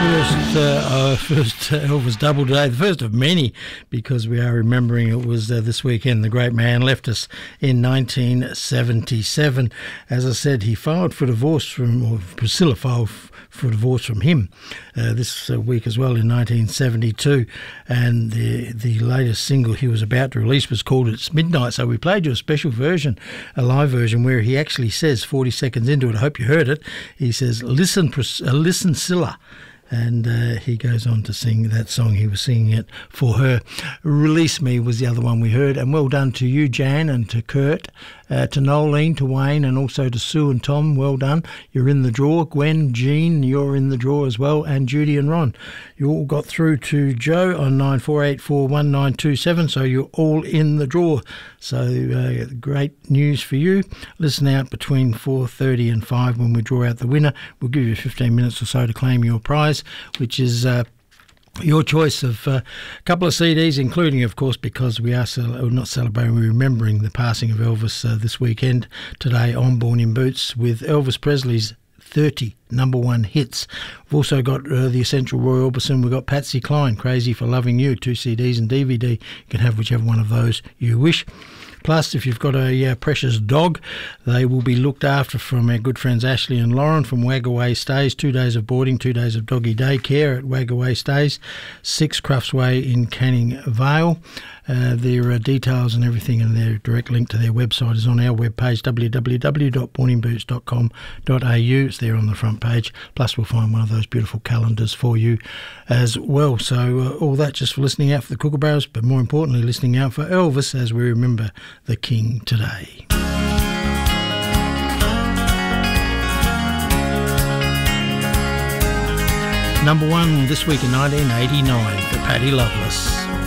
First Elvis double today, the first of many, because we are remembering it was this weekend the great man left us in 1977. As I said, he filed for divorce or Priscilla filed for divorce from him this week as well in 1972, and the latest single he was about to release was called It's Midnight. So we played you a special version, a live version, where he actually says 40 seconds into it, I hope you heard it, he says, listen Scylla. And he goes on to sing that song. He was singing it for her. Release Me was the other one we heard. And well done to you, Jan, and to Kurt, to Nolene, to Wayne, and also to Sue and Tom. Well done. You're in the draw. Gwen, Jean, you're in the draw as well. And Judy and Ron. You all got through to Joe on 94841927. So you're all in the draw. So great news for you. Listen out between 4:30 and 5 when we draw out the winner. We'll give you 15 minutes or so to claim your prize, which is your choice of a couple of CDs, including, of course, because we are not celebrating, we're remembering the passing of Elvis this weekend, today on Born in Boots, with Elvis Presley's 30 number one hits. We've also got the Essential Roy Orbison. We've got Patsy Cline, Crazy for Loving You, 2 CDs and DVD. You can have whichever one of those you wish. Plus, if you've got a precious dog, they will be looked after from our good friends Ashley and Lauren from Wagaway Stays. 2 days of boarding, 2 days of doggy daycare at Wagaway Stays, 6 Crufts Way in Canning Vale. Their details and everything and their direct link to their website is on our webpage, www.borninboots.com.au. It's there on the front page. Plus, we'll find one of those beautiful calendars for you as well. So all that just for listening out for the Kookaburras, but more importantly, listening out for Elvis as we remember the King today. Number one this week in 1989 for Patty Loveless.